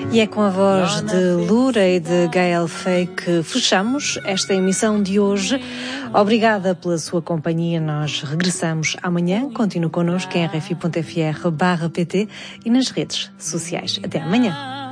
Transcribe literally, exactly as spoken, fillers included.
E é com a voz de Lura e de Gael Fay que fechamos esta emissão de hoje. Obrigada pela sua companhia. Nós regressamos amanhã. Continue connosco em r f i ponto f r barra p t e nas redes sociais. Até amanhã.